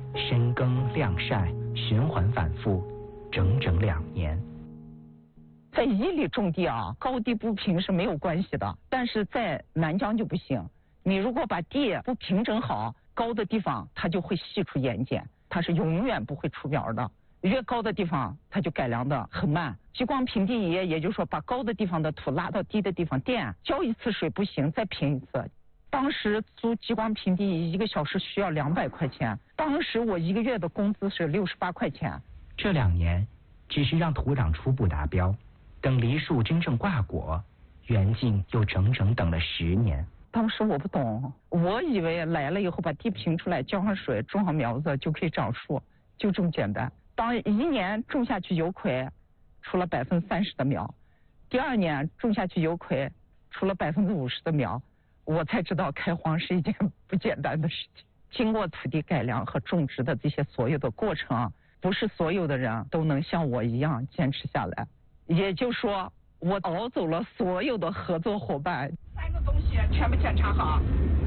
深耕晾晒，循环反复，整整2年。 在伊犁种地啊，高低不平是没有关系的，但是在南疆就不行。你如果把地不平整好，高的地方它就会析出盐碱，它是永远不会出苗的。越高的地方它就改良的很慢。激光平地仪，也就是说把高的地方的土拉到低的地方垫，浇一次水不行，再平一次。当时租激光平地仪1个小时需要200块钱，当时我1个月的工资是68块钱。 这2年只是让土壤初步达标，等梨树真正挂果，袁静又整整等了10年。 当时我不懂，我以为来了以后把地平出来，浇上水，种上苗子就可以长树，就这么简单。当1年种下去有葵，出了30%的苗，第2年种下去有葵，出了50%的苗，我才知道开荒是一件不简单的事情。经过土地改良和种植的这些所有的过程，不是所有的人都能像我一样坚持下来。也就是说，我熬走了所有的合作伙伴，3个东西全部检查好。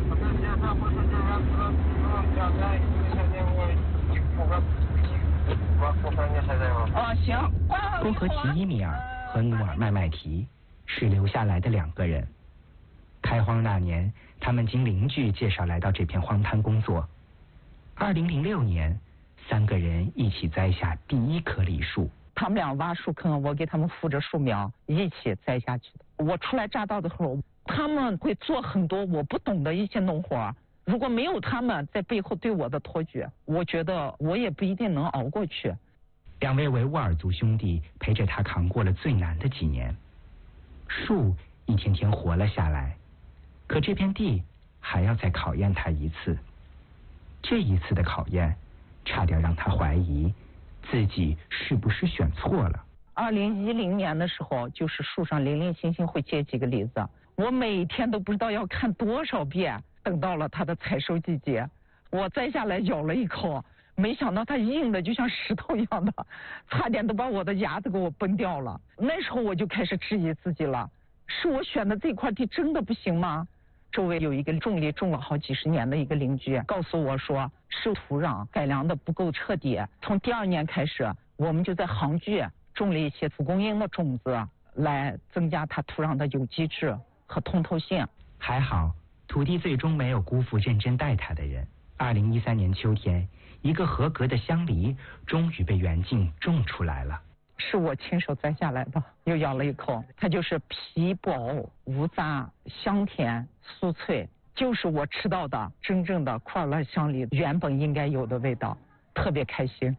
行。 托合提伊米尔和努尔麦麦提是留下来的2个人。开荒那年，他们经邻居介绍来到这片荒滩工作。2006年，3个人一起栽下第1棵梨树。 他们俩挖树坑，我给他们扶着树苗一起栽下去的。我初来乍到的时候，他们会做很多我不懂的一些农活，如果没有他们在背后对我的托举，我觉得我也不一定能熬过去。 2位维吾尔族兄弟陪着他扛过了最难的几年，树一天天活了下来，可这片地还要再考验他一次。这一次的考验，差点让他怀疑自己是不是选错了。 2010年的时候，就是树上零零星星会结几个梨子，我每天都不知道要看多少遍。等到了它的采收季节，我摘下来咬了一口，没想到它硬的就像石头一样的，差点都把我的牙都给我崩掉了。那时候我就开始质疑自己了，是我选的这块地真的不行吗？周围有一个种梨种了好几十年的一个邻居告诉我说，是土壤改良的不够彻底。从第2年开始，我们就在杭居种了一些蒲公英的种子，来增加它土壤的有机质和通透性。 还好土地最终没有辜负认真待他的人。2013年秋天，一个合格的香梨终于被袁静种出来了。 是我亲手摘下来的，又咬了一口，它就是皮薄无杂，香甜酥脆，就是我吃到的真正的库尔勒香梨原本应该有的味道，特别开心。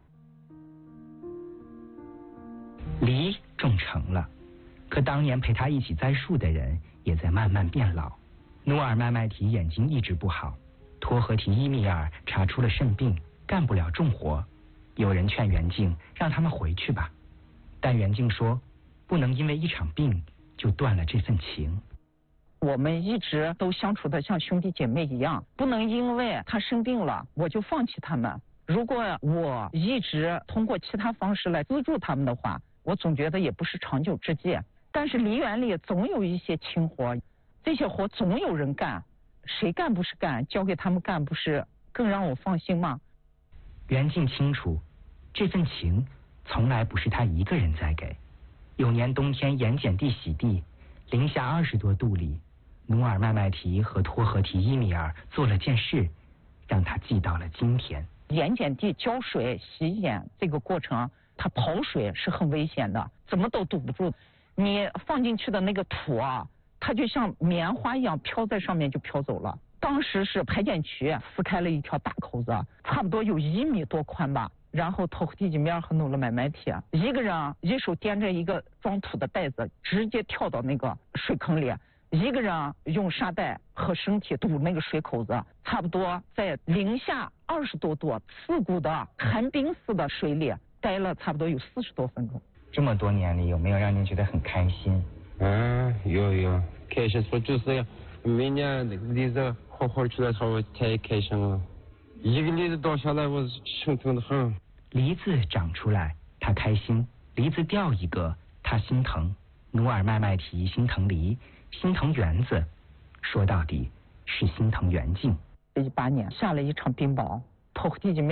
梨种成了，可当年陪他一起栽树的人也在慢慢变老。努尔麦麦提眼睛一直不好，托合提伊米尔查出了肾病，干不了重活。有人劝袁静让他们回去吧，但袁静说不能因为一场病就断了这份情。 我们一直都相处的像兄弟姐妹一样，不能因为他生病了我就放弃他们。如果我一直通过其他方式来资助他们的话，我总觉得也不是长久之计。但是梨园里总有一些轻活，这些活总有人干，谁干不是干，交给他们干不是更让我放心吗？ 袁静清楚，这份情从来不是他一个人在给。有年冬天盐碱地洗地，零下20多度里，努尔麦麦提和托合提伊米尔做了件事，让他记到了今天。 盐碱地浇水洗盐这个过程，它跑水是很危险的，怎么都堵不住。你放进去的那个土啊，它就像棉花一样飘在上面就飘走了。当时是排碱渠撕开了一条大口子，差不多有1米多宽吧。然后托合提伊米尔和努尔麦麦提一个人一手掂着一个装土的袋子，直接跳到那个水坑里，一个人用沙袋和身体堵那个水口子，差不多在零下20多度刺骨的寒冰似的水里待了差不多有40多分钟。 这么多年里，有没有让您觉得很开心？ 有，开心说就是每年那个梨子好好出来，我太开心了。一个梨子倒下来，我心疼的很。 梨子长出来，他开心；梨子掉一个，他心疼。努尔麦麦提心疼梨，心疼园子，说到底是心疼袁静。 18年下了一场冰雹，托合提伊米尔